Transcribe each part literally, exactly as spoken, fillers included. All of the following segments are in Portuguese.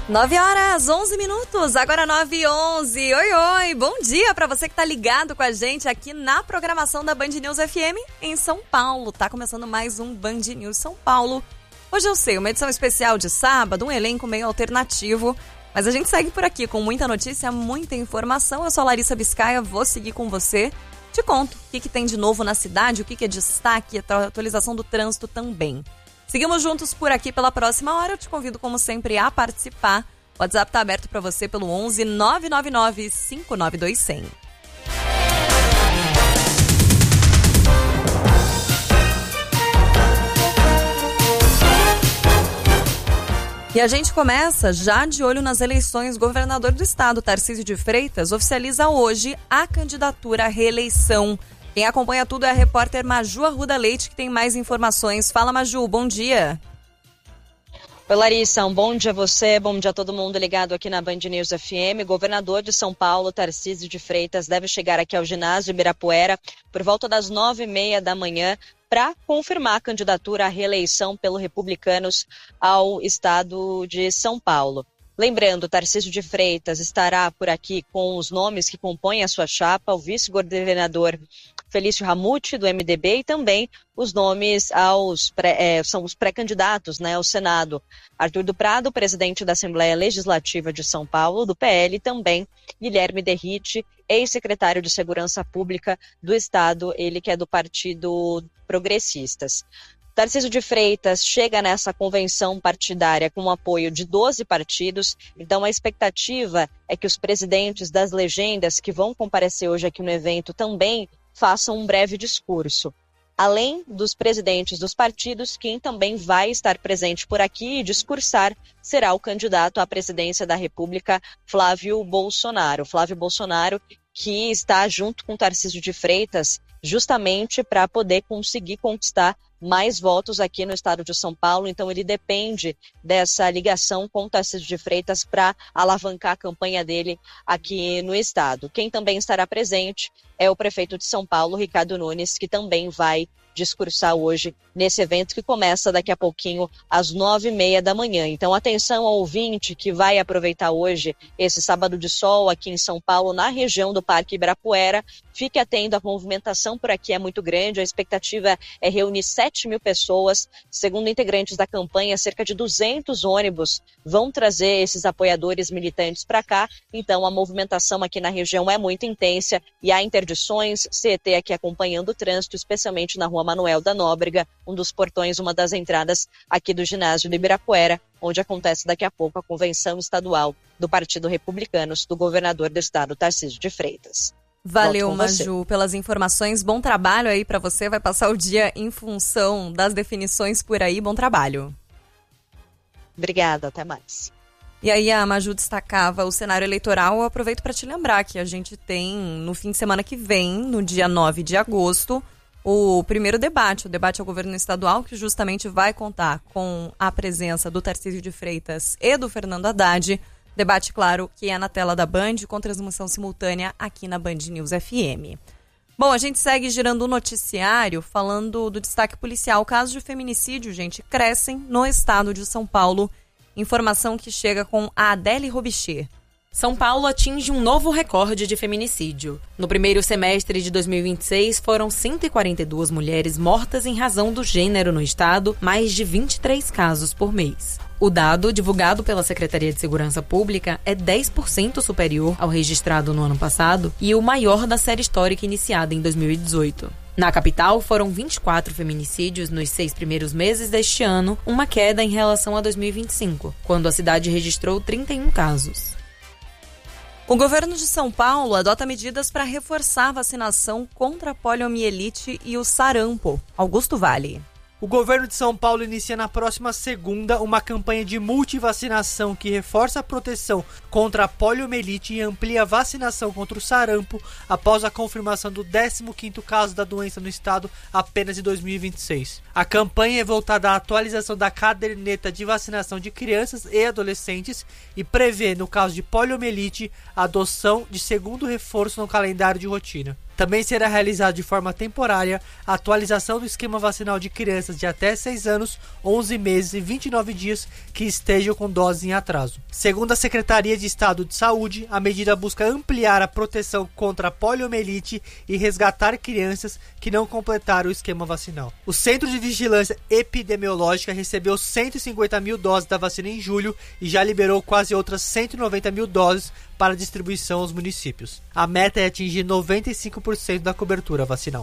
nove horas, onze minutos, agora nove e onze. Oi, oi, bom dia para você que tá ligado com a gente aqui na programação da Band News F M em São Paulo. Tá começando mais um Band News São Paulo. Hoje eu sei, uma edição especial de sábado, um elenco meio alternativo, mas a gente segue por aqui com muita notícia, muita informação. Eu sou a Larissa Biscaia, vou seguir com você. Te conto o que, que tem de novo na cidade, o que, que é destaque, a atualização do trânsito também. Seguimos juntos por aqui pela próxima hora. Eu te convido, como sempre, a participar. O WhatsApp está aberto para você pelo onze nove nove nove cinco nove dois zero zero. E a gente começa já de olho nas eleições. O governador do estado, Tarcísio de Freitas, oficializa hoje a candidatura à reeleição. Quem acompanha tudo é a repórter Maju Arruda Leite, que tem mais informações. Fala, Maju, bom dia. Oi, Larissa, um bom dia a você, bom dia a todo mundo ligado aqui na Band News F M. Governador de São Paulo, Tarcísio de Freitas, deve chegar aqui ao ginásio Ibirapuera por volta das nove e meia da manhã para confirmar a candidatura à reeleição pelo Republicanos ao estado de São Paulo. Lembrando, Tarcísio de Freitas estará por aqui com os nomes que compõem a sua chapa, o vice-governador Felício Ramute, do M D B, e também os nomes aos pré, é, são os pré-candidatos, né, ao Senado. Arthur do Prado, presidente da Assembleia Legislativa de São Paulo, do P L, e também Guilherme Derrite, ex-secretário de Segurança Pública do Estado, ele que é do Partido Progressistas. Tarcísio de Freitas chega nessa convenção partidária com o apoio de doze partidos, então a expectativa é que os presidentes das legendas que vão comparecer hoje aqui no evento também façam um breve discurso. Além dos presidentes dos partidos, quem também vai estar presente por aqui e discursar será o candidato à presidência da República, Flávio Bolsonaro. Flávio Bolsonaro, que está junto com Tarcísio de Freitas justamente para poder conseguir conquistar mais votos aqui no estado de São Paulo, então ele depende dessa ligação com o Tarcísio de Freitas para alavancar a campanha dele aqui no estado. Quem também estará presente é o prefeito de São Paulo, Ricardo Nunes, que também vai discursar hoje nesse evento que começa daqui a pouquinho às nove e meia da manhã. Então atenção ao ouvinte que vai aproveitar hoje esse sábado de sol aqui em São Paulo, na região do Parque Ibirapuera. Fique atento, a movimentação por aqui é muito grande, a expectativa é reunir sete mil pessoas. Segundo integrantes da campanha, cerca de duzentos ônibus vão trazer esses apoiadores militantes para cá. Então a movimentação aqui na região é muito intensa e há interdições. C E T aqui acompanhando o trânsito, especialmente na rua Manuel da Nóbrega, um dos portões, uma das entradas aqui do ginásio do Ibirapuera, onde acontece daqui a pouco a convenção estadual do Partido Republicanos do governador do estado, Tarcísio de Freitas. Valeu, Maju, pelas informações. Bom trabalho aí para você. Vai passar o dia em função das definições por aí. Bom trabalho. Obrigada, até mais. E aí a Maju destacava o cenário eleitoral. Eu aproveito para te lembrar que a gente tem no fim de semana que vem, no dia nove de agosto, o primeiro debate, o debate ao governo estadual, que justamente vai contar com a presença do Tarcísio de Freitas e do Fernando Haddad. Debate, claro, que é na tela da Band, com transmissão simultânea aqui na Band News F M. Bom, a gente segue girando o noticiário falando do destaque policial. Casos de feminicídio, gente, crescem no estado de São Paulo. Informação que chega com a Adele Robicher. São Paulo atinge um novo recorde de feminicídio. No primeiro semestre de dois mil e vinte e seis, foram cento e quarenta e duas mulheres mortas em razão do gênero no estado, mais de vinte e três casos por mês. O dado, divulgado pela Secretaria de Segurança Pública, é dez por cento superior ao registrado no ano passado e o maior da série histórica iniciada em dois mil e dezoito. Na capital, foram vinte e quatro feminicídios nos seis primeiros meses deste ano, uma queda em relação a dois mil e vinte e cinco, quando a cidade registrou trinta e um casos. O governo de São Paulo adota medidas para reforçar a vacinação contra a poliomielite e o sarampo. Augusto Vale. O governo de São Paulo inicia na próxima segunda uma campanha de multivacinação que reforça a proteção contra a poliomielite e amplia a vacinação contra o sarampo após a confirmação do décimo quinto caso da doença no estado apenas em dois mil e vinte e seis. A A campanha é voltada à atualização da caderneta de vacinação de crianças e adolescentes e prevê, no caso de poliomielite, a adoção de segundo reforço no calendário de rotina. Também será realizada de forma temporária a atualização do esquema vacinal de crianças de até seis anos, onze meses e vinte e nove dias que estejam com doses em atraso. Segundo a Secretaria de Estado de Saúde, a medida busca ampliar a proteção contra a poliomielite e resgatar crianças que não completaram o esquema vacinal. O Centro de Vigilância Epidemiológica recebeu cento e cinquenta mil doses da vacina em julho e já liberou quase outras cento e noventa mil doses para distribuição aos municípios. A meta é atingir noventa e cinco por cento da cobertura vacinal.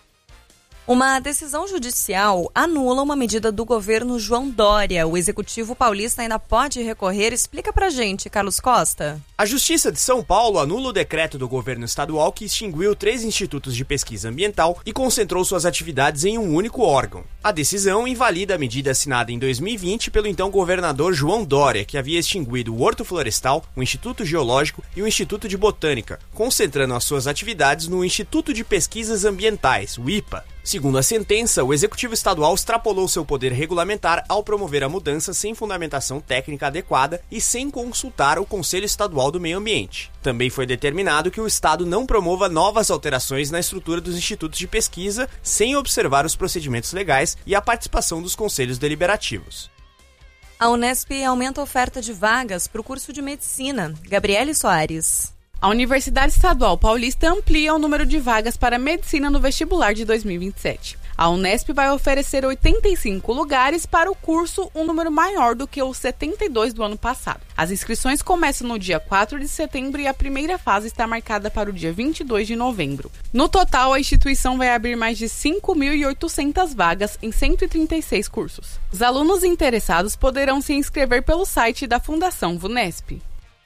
Uma decisão judicial anula uma medida do governo João Dória. O executivo paulista ainda pode recorrer. Explica pra gente, Carlos Costa. A Justiça de São Paulo anula o decreto do governo estadual que extinguiu três institutos de pesquisa ambiental e concentrou suas atividades em um único órgão. A decisão invalida a medida assinada em dois mil e vinte pelo então governador João Dória, que havia extinguido o Horto Florestal, o Instituto Geológico e o Instituto de Botânica, concentrando as suas atividades no Instituto de Pesquisas Ambientais, o I P A. Segundo a sentença, o Executivo Estadual extrapolou seu poder regulamentar ao promover a mudança sem fundamentação técnica adequada e sem consultar o Conselho Estadual do Meio Ambiente. Também foi determinado que o Estado não promova novas alterações na estrutura dos institutos de pesquisa sem observar os procedimentos legais e a participação dos conselhos deliberativos. A Unesp aumenta a oferta de vagas para o curso de medicina. Gabriele Soares. A Universidade Estadual Paulista amplia o número de vagas para medicina no vestibular de dois mil e vinte e sete. A Unesp vai oferecer oitenta e cinco lugares para o curso, um número maior do que os setenta e dois do ano passado. As inscrições começam no dia quatro de setembro e a primeira fase está marcada para o dia vinte e dois de novembro. No total, a instituição vai abrir mais de cinco mil e oitocentas vagas em cento e trinta e seis cursos. Os alunos interessados poderão se inscrever pelo site da Fundação VUNESP.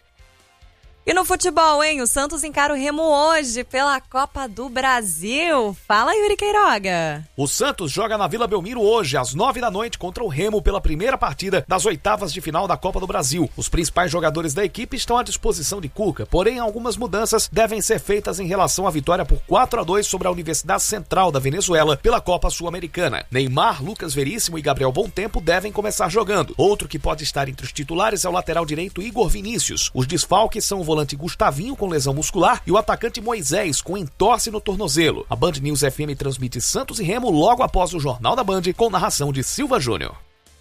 E no futebol, hein? O Santos encara o Remo hoje pela Copa do Brasil. Fala, Yuri Queiroga. O Santos joga na Vila Belmiro hoje, às nove da noite, contra o Remo pela primeira partida das oitavas de final da Copa do Brasil. Os principais jogadores da equipe estão à disposição de Cuca, porém algumas mudanças devem ser feitas em relação à vitória por quatro a dois sobre a Universidade Central da Venezuela pela Copa Sul-Americana. Neymar, Lucas Veríssimo e Gabriel Bontempo devem começar jogando. Outro que pode estar entre os titulares é o lateral direito Igor Vinícius. Os desfalques são o volante Gustavinho com lesão muscular e o atacante Moisés com entorse no tornozelo. A Band News F M transmite Santos e Remo logo após o Jornal da Band com narração de Silva Júnior.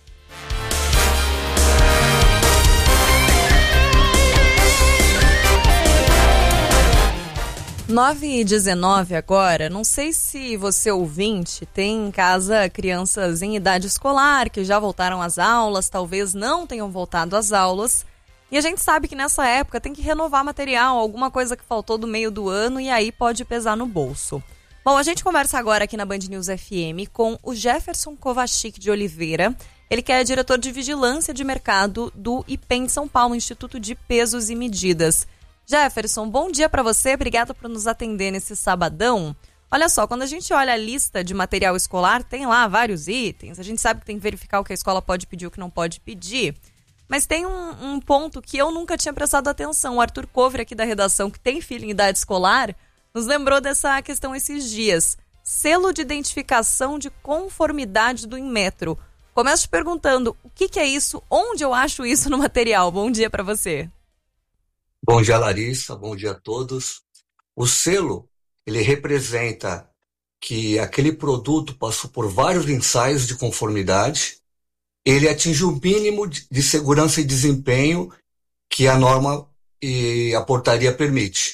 nove e dezenove agora. Não sei se você ouvinte tem em casa crianças em idade escolar que já voltaram às aulas, talvez não tenham voltado às aulas. E a gente sabe que nessa época tem que renovar material, alguma coisa que faltou do meio do ano e aí pode pesar no bolso. Bom, a gente conversa agora aqui na Band News F M com o Jefferson Kovacic de Oliveira. Ele que é diretor de Vigilância de Mercado do I P E M de São Paulo, Instituto de Pesos e Medidas. Jefferson, bom dia para você, obrigada por nos atender nesse sabadão. Olha só, quando a gente olha a lista de material escolar, tem lá vários itens, a gente sabe que tem que verificar o que a escola pode pedir e o que não pode pedir. Mas tem um, um ponto que eu nunca tinha prestado atenção. O Arthur Cover, aqui da redação, que tem filho em idade escolar, nos lembrou dessa questão esses dias. Selo de identificação de conformidade do Inmetro. Começo te perguntando, o que, que é isso? Onde eu acho isso no material? Bom dia para você. Bom dia, Larissa. Bom dia a todos. O selo, ele representa que aquele produto passou por vários ensaios de conformidade. Ele atinge o mínimo de segurança e desempenho que a norma e a portaria permite.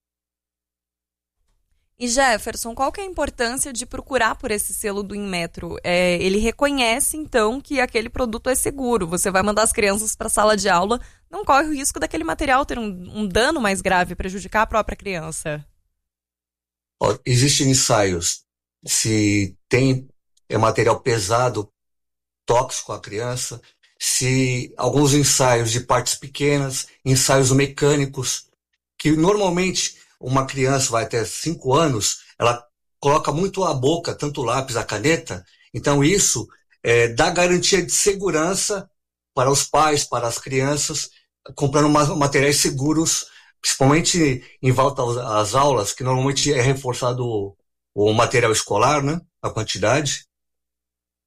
E Jefferson, qual que é a importância de procurar por esse selo do Inmetro? É, ele reconhece, então, que aquele produto é seguro. Você vai mandar as crianças para a sala de aula, não corre o risco daquele material ter um, um dano mais grave, prejudicar a própria criança. Ó, existem ensaios. Se tem é material pesado, tóxico à criança, se alguns ensaios de partes pequenas, ensaios mecânicos, que normalmente uma criança vai até cinco anos, ela coloca muito a boca, tanto o lápis, a caneta, então isso é, dá garantia de segurança para os pais, para as crianças, comprando materiais seguros, principalmente em volta às aulas, que normalmente é reforçado o, o material escolar, né, a quantidade.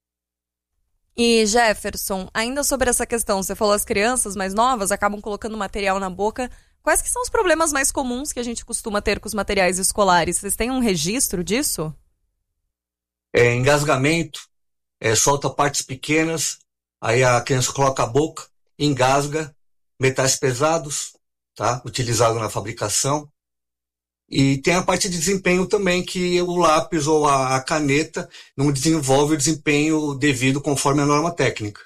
E Jefferson, ainda sobre essa questão, você falou as crianças mais novas acabam colocando material na boca. Quais que são os problemas mais comuns que a gente costuma ter com os materiais escolares? Vocês têm um registro disso? É, engasgamento, é, solta partes pequenas, aí a criança coloca a boca, engasga, metais pesados, tá? Utilizado na fabricação. E tem a parte de desempenho também, que o lápis ou a, a caneta não desenvolve o desempenho devido conforme a norma técnica.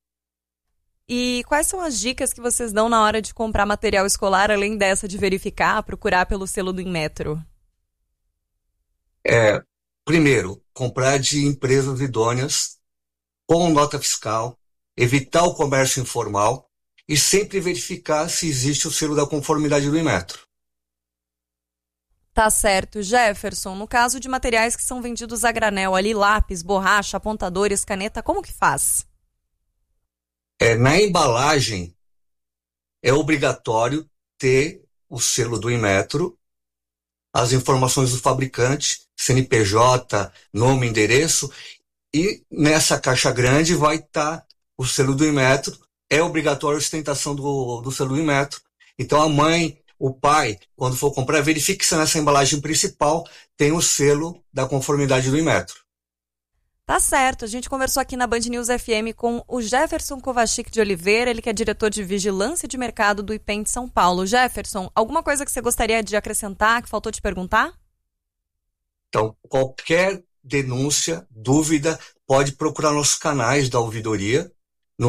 E quais são as dicas que vocês dão na hora de comprar material escolar, além dessa de verificar, procurar pelo selo do Inmetro? É, primeiro, comprar de empresas idôneas, com nota fiscal, evitar o comércio informal e sempre verificar se existe o selo da conformidade do Inmetro. Tá certo. Jefferson, no caso de materiais que são vendidos a granel, ali lápis, borracha, apontadores, caneta, como que faz? É, na embalagem, é obrigatório ter o selo do Inmetro, as informações do fabricante, C N P J, nome, endereço, e nessa caixa grande vai estar o selo do Inmetro. É obrigatório a ostentação do, do selo do Inmetro. Então a mãe, o pai, quando for comprar, verifique se nessa embalagem principal tem o selo da conformidade do Inmetro. Tá certo, a gente conversou aqui na Band News F M com o Jefferson Kovacic de Oliveira, ele que é diretor de Vigilância de Mercado do I P E M de São Paulo. Jefferson, alguma coisa que você gostaria de acrescentar, que faltou te perguntar? Então, qualquer denúncia, dúvida, pode procurar nossos canais da ouvidoria,